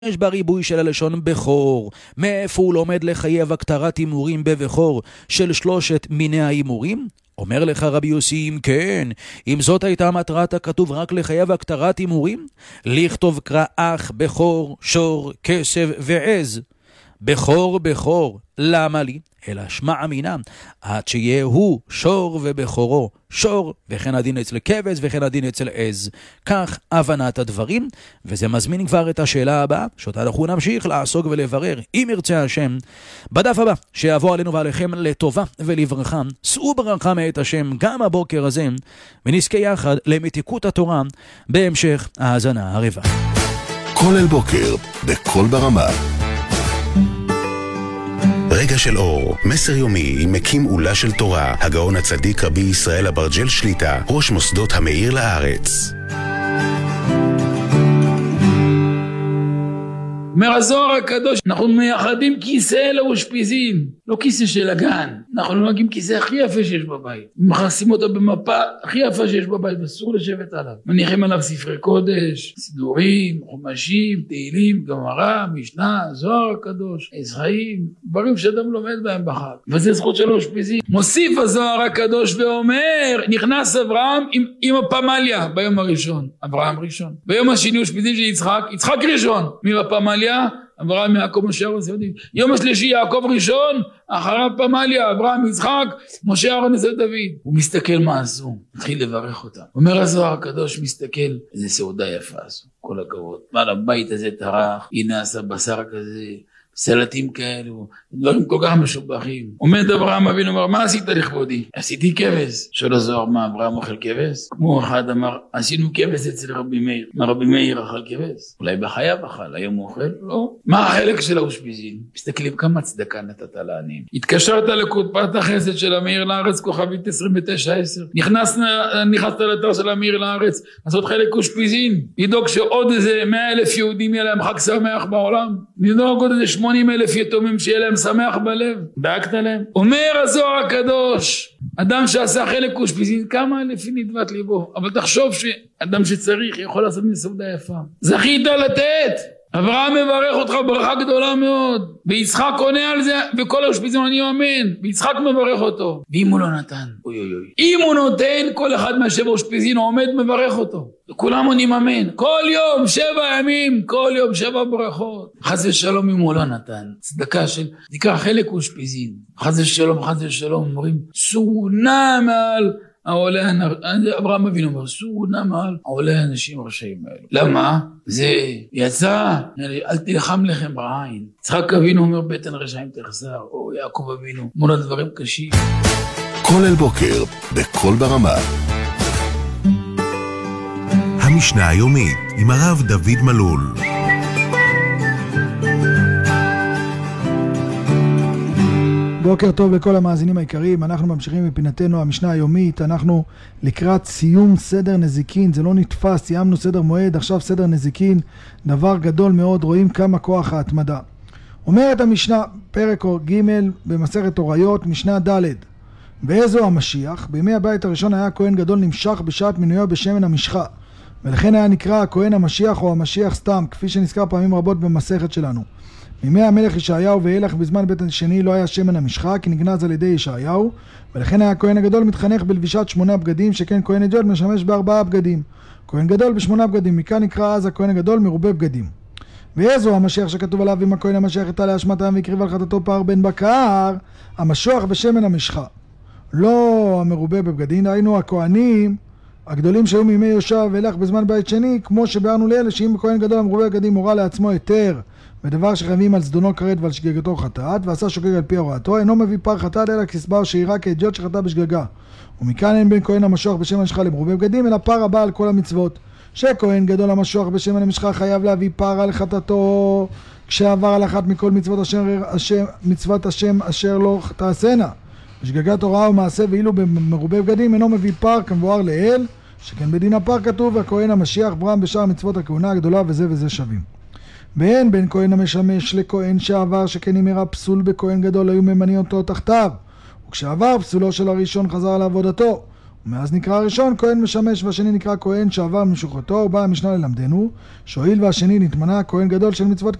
יש בריבוי של הלשון בכור. מאיפה הוא לומד לחייב הקטרת הימורים בבכור של 3 מיני ההימורים? אומר לך רבי יוסי, אם כן, אם זאת הייתה מטרת הכתוב רק לחייב הקטרת הימורים, לכתוב קרא אח, בכור, שור, כסף ועז. בכור בכור, למה לי? אלא שמע אמינם, עד שיהיה הוא שור ובכורו שור, וכן הדין אצל כבש וכן הדין אצל עז. כך הבנת הדברים, וזה מזמין כבר את השאלה הבאה, שאותה אנחנו נמשיך לעסוק ולברר, אם ירצה השם, בדף הבא, שיבוא עלינו ועליכם לטובה ולברכה. שאו ברכה מאת השם גם הבוקר הזה, ונזכה יחד למתיקות התורה בהמשך ההאזנה הרבה. כולל בוקר, בכל ברמה. רגע של אור, מסר יומי עם מקים עולה של תורה, הגאון הצדיק רבי ישראל אברג'ל שליטה, ראש מוסדות המאיר לארץ. אומר הזוהר הקדוש, אנחנו מייחדים כיסא לאושפיזין, לא כיסא של הגן, אנחנו נוהגים כיסא הכי יפה שיש בבית, מכנסים אותו במפה הכי יפה שיש בבית, אסור לשבת עליו, מניחים עליו ספרי קודש, סידורים, חומשים, תהילים, גמרא, משנה, זוהר הקדוש, עזראים, דברים שאדם לומד בהם בחג, וזה זכות של אושפיזין. מוסיף הזוהר הקדוש ואומר, נכנס אברהם עם הפמליה ביום הראשון, אברהם ראשון, ביום השני אושפיזין של יצחק, יצחק ראשון, מהפמליה, אברהם יעקב משה אהרון סעודים. יום השלישי יעקב ראשון, אחריו פמליה, אברהם יצחק, משה אהרון יוסף דוד. הוא מסתכל מה עשו, מתחיל לברך אותם. אומר הזוהר הקדוש, מסתכל, איזה סעודה יפה עשו, כל הכבוד. מה לבית הזה טרח, הנה עשה בשר כזה, סלטים כאלו, דברים כל כך משובחים. עומד אברהם אבינו, אומר, מה עשית לכבודי? עשיתי כבש. שואל הזוהר, מה, אברהם אוכל כבש? כמו אחד אמר, עשינו כבש אצל רבי מאיר. מה, רבי מאיר אכל כבש? אולי בחייו אכל, היום הוא אוכל? לא. מה החלק של האושפיזין? מסתכלים כמה צדקה נתת לעניים. התקשרת לקופת החסד של המאיר לארץ, כוכבית 2910. נכנסת לאתר של המאיר לארץ, לעשות חלק אושפיזין. לדאוג שעוד איזה 100,000 יהודים יהיה להם חג שמח בעולם. לדאוג עוד איזה 80,000 יתומים שיהיה להם שמח בלב. דאגת להם? אומר הזוהר הקדוש, אדם שעשה חלק אושפיזין, כמה לפי נדבת ליבו. אבל תחשוב שאדם שצריך יכול לעשות מסעודה יפה. זכית לתת. אברהם מברך אותך ברכה גדולה מאוד, ויצחק עונה על זה, וכל האושפיזין אני אמן, ויצחק מברך אותו. ואם הוא לא נתן, אם הוא נותן, כל אחד מהשבע אושפיזין עומד מברך אותו, וכולם עונים אמן. כל יום 7 ימים, כל יום 7 ברכות. חס ושלום אם הוא לא נתן, צדקה של נקרא חלק אושפיזין, חס ושלום אומרים סונה מעל העולה, אברהם אבינו אומר, סונה מעל העולה האנשים הרשעים האלו. למה? זה יצא, אל תלחם לכם בעין. יצחק אבינו אומר, בטן רשעים תחסר, או יעקב אבינו, מול הדברים קשים. כולל בוקר, בכל ברמה. המשנה היומית עם הרב דוד מלול. בוקר טוב לכל המאזינים העיקריים, אנחנו ממשיכים בפינתנו המשנה היומית, אנחנו לקראת סיום סדר נזיקין, זה לא נתפס, סיימנו סדר מועד, עכשיו סדר נזיקין, דבר גדול מאוד, רואים כמה כוח ההתמדה. אומרת המשנה, פרק ג' במסכת הוריות, משנה ד' באיזו המשיח? בימי הבית הראשון היה כהן גדול נמשך בשעת מינויו בשמן המשחה, ולכן היה נקרא הכהן המשיח או המשיח סתם, כפי שנזכר פעמים רבות במסכת שלנו. בימי המלך ישעיהו ואילך בזמן בית השני לא היה שמן המשחה, כי נגנז על ידי ישעיהו, ולכן היה הכהן הגדול מתחנך בלבישת 8 בגדים, שכן כהן אדיוט משמש ב4 בגדים. כהן גדול ב8 בגדים, מכאן נקרא אז הכהן הגדול מרובה בגדים. ואיזו המשיח שכתוב עליו, אם הכהן המשיח יטע להשמת העם ויקריב על חטאתו פר בן בקר, המשוח בשמן המשחה. לא המרובה בבגדים, היינו הכהנים הגדולים שהיו מימי יהושע ואילך בזמן בית שני, כמו שבארנו לאלה שאם הכהן גדול המרובה בגדים הורה לעצמו היתר ודבר שחייבים על זדונו כרת ועל שגגתו חטאת, ועשה שוגג על פי הוראתו, אינו מביא פר חטאת אלא כסבר שירה כאדיוט שחטא בשגגה. ומכאן אין בין כהן המשוח בשמן המשחה למרובה בגדים, אלא פר הבא על כל המצוות. שכהן גדול המשוח בשמן המשחה חייב להביא פר על חטאתו, כשעבר על אחת מכל מצוות השם אשר לא תעשנה. בשגגת הוראה ומעשה ואילו במרובה בגדים אינו מביא פר כמבואר לאל, שכן בדין הפר כתוב, והכהן המשיח ברם בשאר מצוות הכהונה הגדולה וזה וזה שווים. ואין בין כהן המשמש לכהן שעבר, שכן אם הראה פסול בכהן גדול היו ממנים אותו תחתיו, וכשעבר פסולו של הראשון חזר לעבודתו, ומאז נקרא הראשון כהן משמש והשני נקרא כהן שעבר משוחתו, ובאה המשנה ללמדנו, שהואיל והשני נתמנה כהן גדול של מצוות